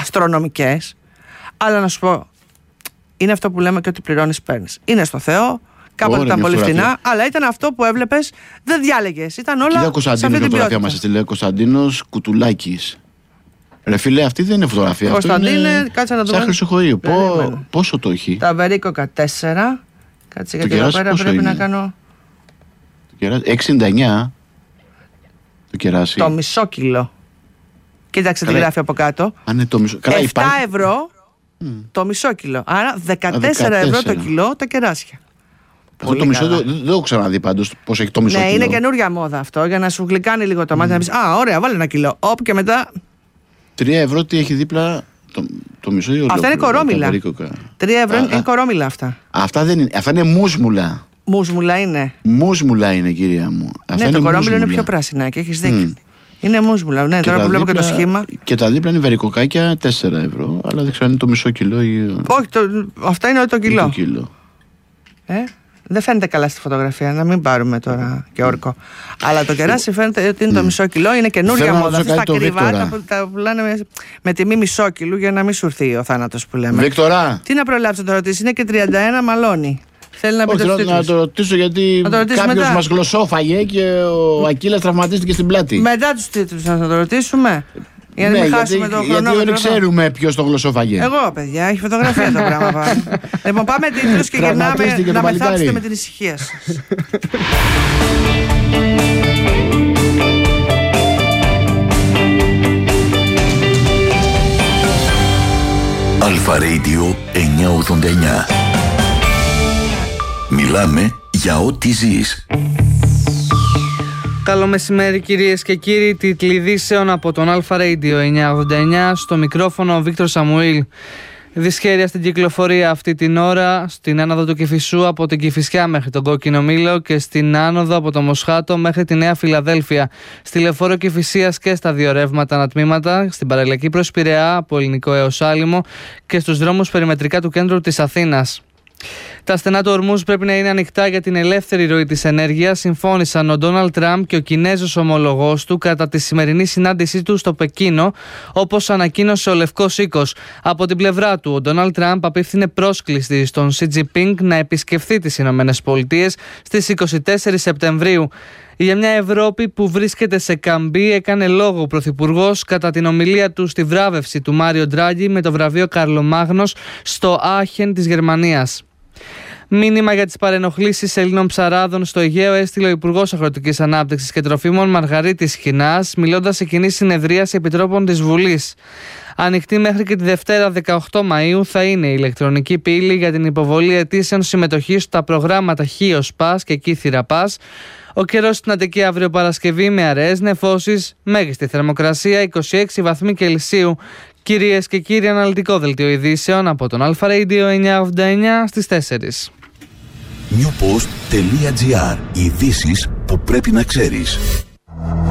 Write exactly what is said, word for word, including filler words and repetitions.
αστρονομικές, αλλά να σου πω, είναι αυτό που λέμε και ότι πληρώνεις παίρνεις. Είναι στο Θεό, κάποτε Ωραία, ήταν πολύ φωτογραφία. φθηνά, αλλά ήταν αυτό που έβλεπες, δεν διάλεγες. Ήταν όλα. Κοίτα, σε Κωνσταντίνο, αυτή η την φωτογραφία ποιότητα. μας έστειλε Κωνσταντίνος Κουτουλάκης. Ρε φίλε, αυτή δεν είναι φωτογραφία. Αυτό Κωνσταντίνε, είναι κάτσε να δούμε. σαν χρυσοχοείο. Πό, Περίμενε. πόσο το έχει. Τα βερίκοκα τέσσερα. Κάτσε, γιατί εδώ κεράσι πέρα πόσο πρέπει είναι? να κάνω Το κεράσι, εξήντα εννιά το κεράσι. το μισό κιλό. Κοίταξε τι Καλά. γράφει από κάτω. Αν είναι το μισό. Καλά, επτά υπάρχει. ευρώ το μισό κιλό. Άρα δεκατέσσερα ευρώ το δεκατέσσερα. κιλό τα κεράσια. Αυτό το Πολύ μισό καλά. δεν δεν το έχω ξαναδεί πάντως. Πώς έχει το μισό Ναι, κιλό. είναι καινούργια μόδα αυτό για να σου γλυκάνει λίγο το μάτι. Να πεις, α, ωραία, βάλε ένα κιλό. Όπ, και μετά. Τρία ευρώ τι έχει δίπλα. Το, το μισό ή ολόκληρο. Αυτά είναι τα κορόμιλα. βερίκοκα. Τρία ευρώ Α, είναι α. κορόμιλα αυτά. Αυτά, δεν είναι, αυτά είναι μουσμουλα. Μουσμουλα είναι. Μουσμουλα είναι, κυρία μου. Αυτά Ναι, το κορόμιλο είναι μουσμουλα. πιο πράσινα και έχει δίκιο. Μμ. Είναι μουσμουλα. Ναι, τώρα τα που βλέπω και το δίπλα- σχήμα. Και τα δίπλα είναι βερικοκάκια τέσσερα ευρώ. Αλλά δεν ξέρω αν είναι το μισό κιλό ή Όχι, το, αυτά είναι το ή το κιλό. κιλό. Ε? Δεν φαίνεται καλά στη φωτογραφία, να μην πάρουμε τώρα και όρκο. Αλλά το κεράσι φαίνεται ότι είναι το μισό κιλό, είναι καινούργια Θέλω να μόδα. ρωτήσω Αυτά τα κάτι το ακριβά Βίκτορα. τα, που- τα πουλάνε με, με τιμή μισό κιλού για να μην σου έρθει ο θάνατος που λέμε. Βίκτορα, Τι να προλάβει να το ρωτήσει, είναι και τριάντα ένα μαλώνει. Θέλει να πει όχι, το θέλω να τίτλους. το ρωτήσω γιατί Να το ρωτήσεις κάποιος μετά. μας γλωσσόφαγε και ο Ακύλας τραυματίστηκε στην πλάτη. Μετά τους τίτλους να το ρωτήσουμε. Για να Ναι, μην γιατί, χάσουμε το γιατί όλοι χρονόμετρο. ξέρουμε ποιος το γλωσσόφαγε. Εγώ, παιδιά, έχει φωτογραφία το πράγμα πάνω. Λοιπόν, πάμε τίτλους και γυρνάμε Τραυματίστηκε να το παλικάρι. μεθάψετε με την ησυχία σας. Αλφα Radio εννιακόσια ογδόντα εννιά. Μιλάμε για ό,τι ζεις. Καλό μεσημέρι κυρίες και κύριοι, τίτλοι ειδήσεων από τον Αλφα Radio εννιακόσια ογδόντα εννιά, στο μικρόφωνο ο Βίκτορ Σαμουήλ. Δυσχέρεια στην κυκλοφορία αυτή την ώρα στην άνοδο του Κηφισού από την Κηφισιά μέχρι τον Κόκκινο Μήλο και στην άνοδο από το Μοσχάτο μέχρι τη Νέα Φιλαδέλφια. Στη λεωφόρο Κηφισίας και στα δύο ρεύματα ανατμήματα, στην παραλιακή προς Πειραιά από Ελληνικό έως Άλυμο και στους δρόμους περιμετρικά του κέντρου της Αθήνας. Τα στενά του ορμούς πρέπει να είναι ανοιχτά για την ελεύθερη ροή της ενέργειας, συμφώνησαν ο Ντόναλντ Τραμπ και ο Κινέζος ομολογός του κατά τη σημερινή συνάντησή του στο Πεκίνο, όπως ανακοίνωσε ο Λευκός Οίκος. Από την πλευρά του, ο Ντόναλντ Τραμπ απίφθινε πρόσκληση στον Σι Τζινπίνγκ να επισκεφθεί τις Ηνωμένες Πολιτείες στις είκοσι τέσσερις Σεπτεμβρίου. Για μια Ευρώπη που βρίσκεται σε καμπή, έκανε λόγο ο Πρωθυπουργός κατά την ομιλία του στη βράβευση του Μάριο Ντράγκη με το βραβείο Καρλομάγνος στο Άχεν της Γερμανίας. Μήνυμα για τις παρενοχλήσεις Ελλήνων ψαράδων στο Αιγαίο έστειλε ο Υπουργός Αγροτικής Ανάπτυξης και Τροφίμων Μαργαρίτης Χινάς, μιλώντας σε κοινή συνεδρίαση επιτρόπων της Βουλής. Ανοιχτή μέχρι και τη Δευτέρα δεκαοκτώ Μαΐου θα είναι η ηλεκτρονική πύλη για την υποβολή αιτήσεων συμμετοχής στα προγράμματα Χίος Πας και Κύθυρα Πας. Ο καιρός στην Αττική αύριο Παρασκευή με αραιές νεφώσεις, μέγιστη θερμοκρασία είκοσι έξι βαθμοί Κελσίου. Κυρίες και κύριοι, αναλυτικό δελτίο ειδήσεων από τον Αλφα Radio εννιακόσια ογδόντα εννιά στις τέσσερις. newpost.gr. Ειδήσεις που πρέπει να ξέρεις.